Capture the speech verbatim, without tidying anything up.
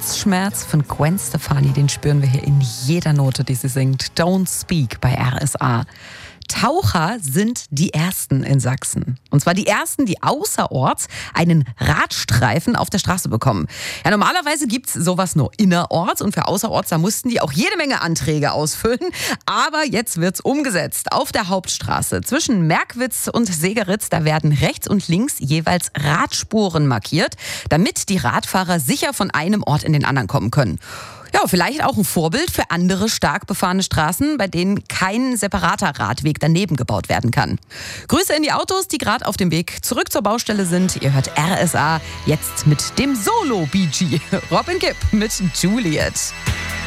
Herzschmerz von Gwen Stefani, den spüren wir hier in jeder Note, die sie singt. Don't Speak bei R S A. Taucher sind die Ersten in Sachsen. Und zwar die Ersten, die außerorts einen Radstreifen auf der Straße bekommen. Ja, normalerweise gibt's sowas nur innerorts und für außerorts, da mussten die auch jede Menge Anträge ausfüllen. Aber jetzt wird's umgesetzt. Auf der Hauptstraße zwischen Merkwitz und Segeritz, da werden rechts und links jeweils Radspuren markiert, damit die Radfahrer sicher von einem Ort in den anderen kommen können. Ja, vielleicht auch ein Vorbild für andere stark befahrene Straßen, bei denen kein separater Radweg daneben gebaut werden kann. Grüße in die Autos, die gerade auf dem Weg zurück zur Baustelle sind. Ihr hört R S A jetzt mit dem Solo-Bee Gee. Robin Gibb mit Juliet.